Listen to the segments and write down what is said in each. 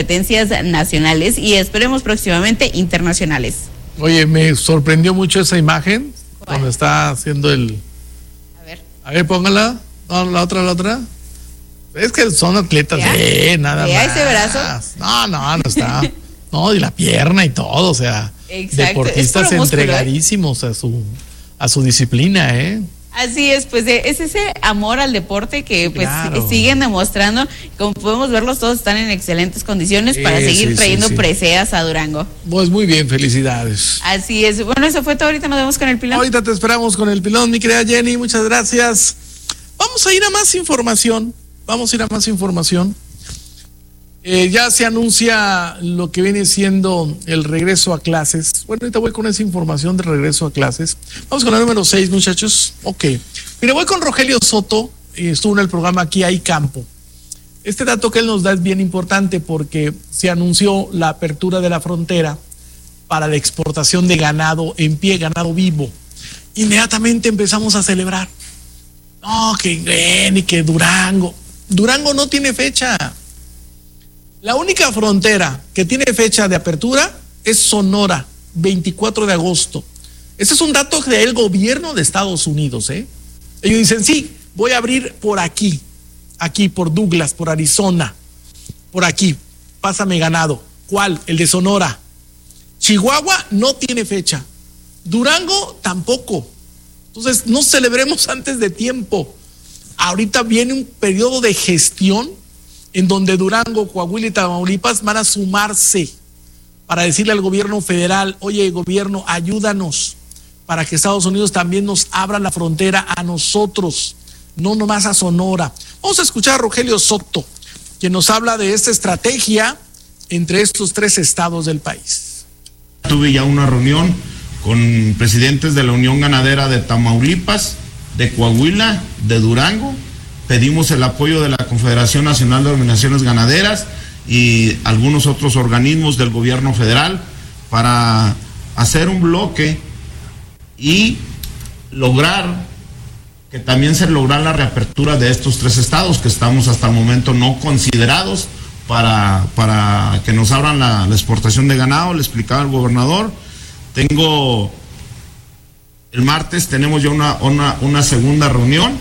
competencias nacionales y esperemos próximamente internacionales. Oye, me sorprendió mucho esa imagen. ¿Cuál? Cuando está haciendo el... A ver, póngala. No, la otra. Es que son atletas, nada más. Ese brazo. No está. No, y la pierna y todo, o sea, exacto, deportistas entregadísimos a su disciplina, ¿eh? Así es, pues es ese amor al deporte que pues siguen demostrando. Como podemos verlos, todos están en excelentes condiciones para seguir trayendo preseas a Durango. Pues muy bien, felicidades. Así es. Bueno, eso fue todo. Ahorita nos vemos con el pilón. Ahorita te esperamos con el pilón, mi querida Jenny. Muchas gracias. Vamos a ir a más información. Ya se anuncia lo que viene siendo el regreso a clases. Bueno, ahorita voy con esa información de regreso a clases. Vamos con la número 6, muchachos. Ok. Mire, voy con Rogelio Soto. Estuvo en el programa Aquí Hay Campo. Este dato que él nos da es bien importante porque se anunció la apertura de la frontera para la exportación de ganado en pie, ganado vivo. Inmediatamente empezamos a celebrar. No, que bien, y que Durango. Durango no tiene fecha. La única frontera que tiene fecha de apertura es Sonora, 24 de agosto. Ese es un dato del gobierno de Estados Unidos, ¿eh? Ellos dicen, sí, voy a abrir por aquí, por Douglas, por Arizona, por aquí, pásame ganado. ¿Cuál? El de Sonora. Chihuahua no tiene fecha. Durango tampoco. Entonces, no celebremos antes de tiempo. Ahorita viene un periodo de gestión en donde Durango, Coahuila y Tamaulipas van a sumarse para decirle al gobierno federal, oye, gobierno, ayúdanos para que Estados Unidos también nos abra la frontera a nosotros, no nomás a Sonora. Vamos a escuchar a Rogelio Soto, quien nos habla de esta estrategia entre estos 3 estados del país. Tuve ya una reunión con presidentes de la Unión Ganadera de Tamaulipas, de Coahuila, de Durango. Pedimos el apoyo de la Confederación Nacional de Organizaciones Ganaderas y algunos otros organismos del gobierno federal para hacer un bloque y lograr que también se lograra la reapertura de estos 3 estados que estamos hasta el momento no considerados para que nos abran la exportación de ganado. Le explicaba al gobernador. El martes tenemos ya una segunda reunión.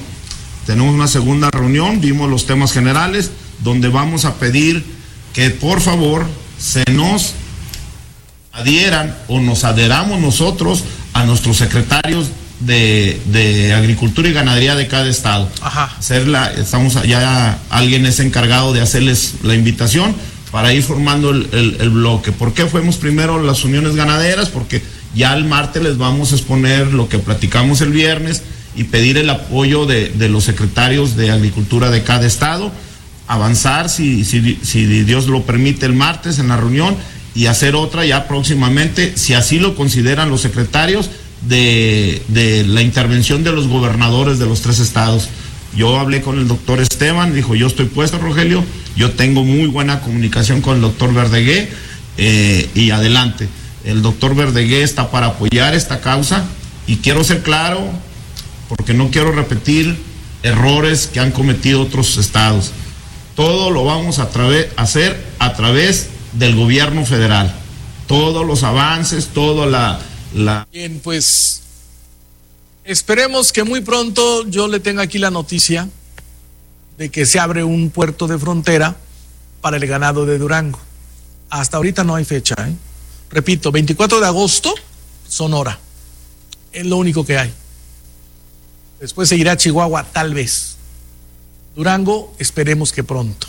Vimos los temas generales, donde vamos a pedir que por favor se nos adhieran o nos adheramos nosotros a nuestros secretarios de Agricultura y Ganadería de cada estado. Ajá. Ya alguien es encargado de hacerles la invitación para ir formando el bloque. ¿Por qué fuimos primero las uniones ganaderas? Porque ya el martes les vamos a exponer lo que platicamos el viernes y pedir el apoyo de los secretarios de Agricultura de cada estado, avanzar si Dios lo permite el martes en la reunión y hacer otra ya próximamente, si así lo consideran los secretarios, de la intervención de los gobernadores de los 3 estados. Yo hablé con el doctor Esteban, dijo, yo estoy puesto, Rogelio, yo tengo muy buena comunicación con el doctor Verdegué, y adelante. El doctor Verdegué está para apoyar esta causa y quiero ser claro, porque no quiero repetir errores que han cometido otros estados. Todo lo vamos a hacer a través del gobierno federal. Todos los avances, Bien, pues esperemos que muy pronto yo le tenga aquí la noticia de que se abre un puerto de frontera para el ganado de Durango. Hasta ahorita no hay fecha, ¿eh? Repito, 24 de agosto, Sonora. Es lo único que hay. Después seguirá Chihuahua, tal vez. Durango, esperemos que pronto.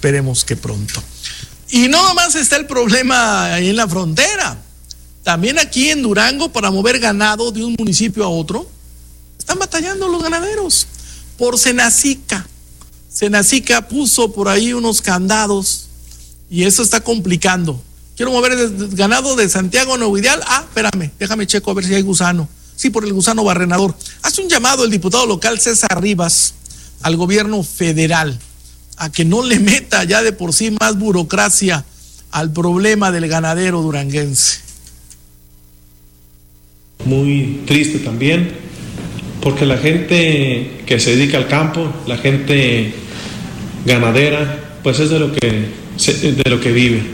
Y no nomás está el problema ahí en la frontera. También aquí en Durango, para mover ganado de un municipio a otro, están batallando los ganaderos. Por Senacica. Senacica puso por ahí unos candados y eso está complicando. Quiero mover el ganado de Santiago a Nuevo Ideal. Espérame, déjame checo a ver si hay gusano. Sí, por el gusano barrenador. Hace un llamado el diputado local César Rivas al gobierno federal a que no le meta ya de por sí más burocracia al problema del ganadero duranguense. Muy triste también, porque la gente que se dedica al campo, la gente ganadera, pues es de lo que vive.